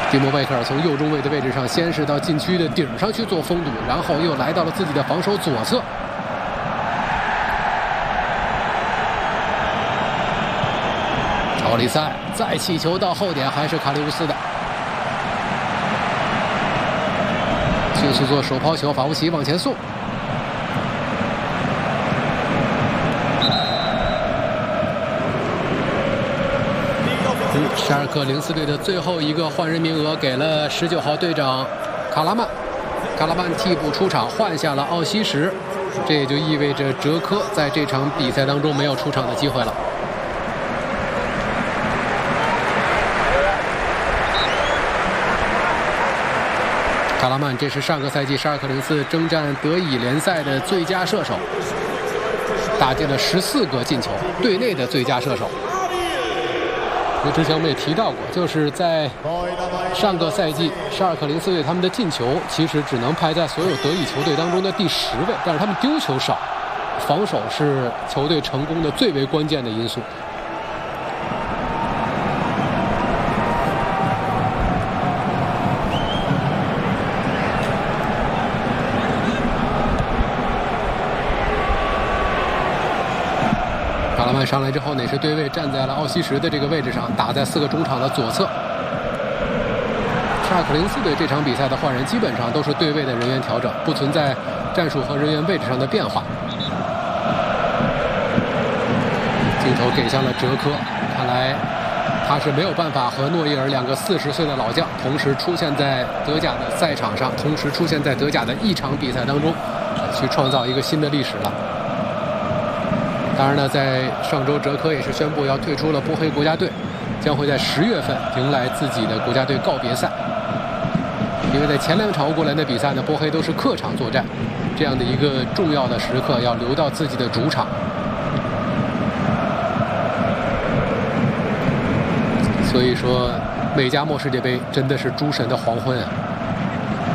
蒂莫·贝克尔从右中卫的位置上，先是到禁区的顶上去做封堵，然后又来到了自己的防守左侧。奥利塞再起球到后点，还是卡利乌斯的，迅速做手抛球，法乌奇往前送。沙尔克04队的最后一个换人名额给了19号队长卡拉曼，卡拉曼替补出场，换下了奥西什，这也就意味着哲科在这场比赛当中没有出场的机会了。卡拉曼，这是上个赛季沙尔克04征战德乙联赛的最佳射手，打进了14个进球，队内的最佳射手。之前我们也提到过，就是在上个赛季沙尔克04队他们的进球其实只能排在所有德乙球队当中的第10位，但是他们丢球少，防守是球队成功的最为关键的因素。卡拉曼上来之后呢，也是对位站在了奥西什的这个位置上，打在4个中场的左侧。沙尔克04队这场比赛的换人基本上都是对位的人员调整，不存在战术和人员位置上的变化。镜头给向了哲科，看来他是没有办法和诺伊尔2个40岁的老将同时出现在德甲的赛场上，同时出现在德甲的一场比赛当中，去创造一个新的历史了。当然呢，在上周哲科也是宣布要退出了波黑国家队，将会在10月份迎来自己的国家队告别赛。因为在前2场欧国联的比赛呢，波黑都是客场作战，这样的一个重要的时刻要留到自己的主场。所以说，美加墨世界杯真的是诸神的黄昏啊！